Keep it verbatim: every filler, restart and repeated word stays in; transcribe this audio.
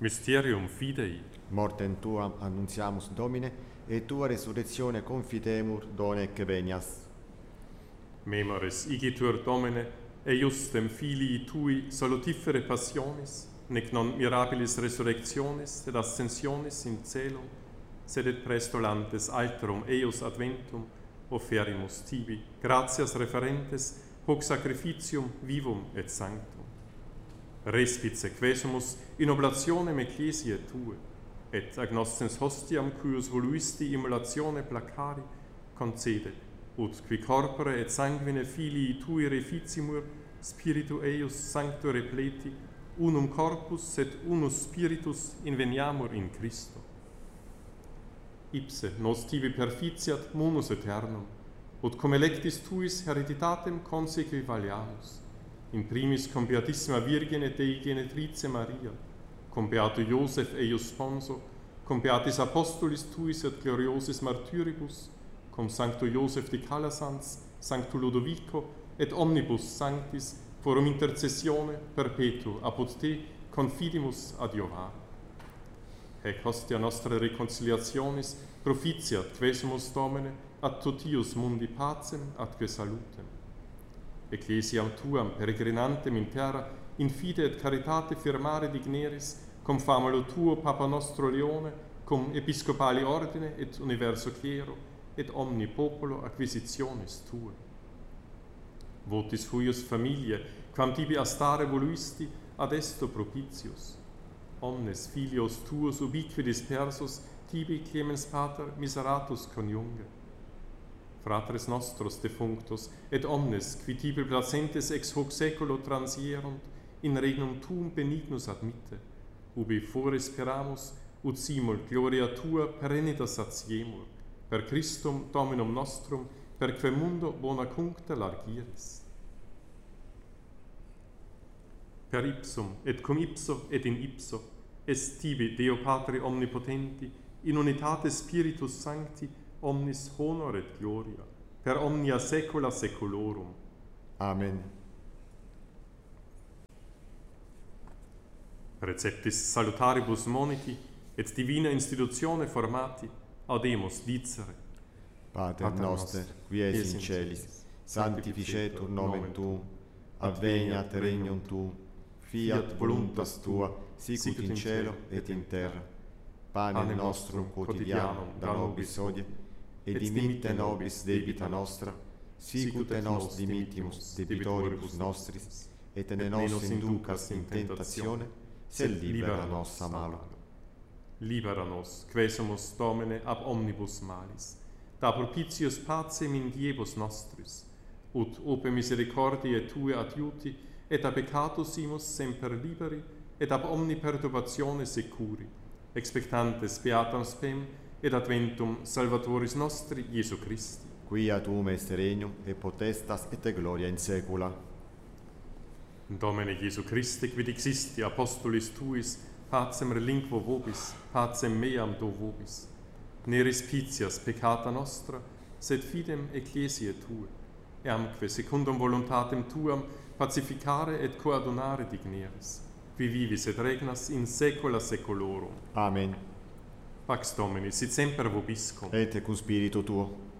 Mysterium Fidei. Mortem tuam annuntiamus Domine, et tua resurrectione confitemur donec venias. Memores igitur Domine, eiustem filii tui salutifere passionis, nec non mirabilis resurrectionis et ascensionis in celum, sed et prestolantes alterum eius adventum offerimus tibi, gratias referentes hoc sacrificium vivum et sanctum. Respice quesumus in oblationem ecclesiae tue, et agnoscens hostiam cuius voluisti immolatione placari concede, ut qui corpore et sanguine filii tui reficimur spiritu eius sancto repleti, unum corpus et unus spiritus inveniamur in Christo. Ipse nos tibi perficiat munus aeternum, ut cum electis tuis hereditatem consequi valiamus, in primis cum Beatissima Virgine Dei Genetrice Maria, cum Beato Iosef eius sponso, cum Beatis Apostolis tuis et gloriosis martyribus, cum Sancto Iosef de Calasans, Sancto Lodovico, et omnibus sanctis, forum intercessione perpetuo apud te confidimus adiovare. Hec hostia nostra reconciliationis propitiat quesumus Domine ad totius mundi pacem atque salutem. Ecclesiam tuam peregrinantem in terra in fide et caritate firmare digneris, cum famulo tuo Papa nostro Leone, cum episcopali ordine et universo clero, et omni populo acquisitionis tue. Votis huius familie, quam tibi astare voluisti, ad esto propitius. Omnes filios tuos ubique dispersus, tibi clemens pater miseratus coniunge. Fratres nostros defunctos, et omnes, qui tibi placentes ex hoc seculo transierunt, in regnum tuum benignus admitte, ubi fore speramus, ut simul gloria tua perennita satiemur, per Christum Dominum nostrum, per quem mundo bona cuncta largiris. Per ipsum, et cum ipso, et in ipso, est tibi Deo Patri omnipotenti, in unitate Spiritus Sancti, omnis honor et gloria, per omnia saecula saeculorum. Amen. Preceptis salutaribus moniti, et divina institutione formati, audemus dicere. Pater noster, qui es in celis, sanctificetur nomen tuum, adveniat regnum tuum, fiat voluntas tua, sicut in cielo et in terra. Panem nostrum quotidianum da nobis hodie, et dimitte nobis debita nostra, sicut et nos dimittimus debitoribus nostris, et ne nos inducas in tentatione, sed libera nos a malo. Libera nos, quesumus Domine ab omnibus malis, da propitius pacem in diebus nostris, ut ope misericordiae Tue adiuti, et a peccatus imus semper liberi, et ab omni perturbatione securi, expectantes beatam spem, et adventum Salvatoris nostri Iesu Christi. Quia tuum est regnum, et potestas, et gloria in saecula. Domine Iesu Christe, quid existi apostolis Tuis, pacem relinquo vobis, pacem meam do vobis. Ne respicias peccata nostra, sed fidem ecclesiae Tue, eamque secundum voluntatem Tuam pacificare et coadunare digneris, qui vivis et regnas in saecula saeculorum. Amen. Pax Domini, sit semper vobiscum. Et cum spiritu tuo.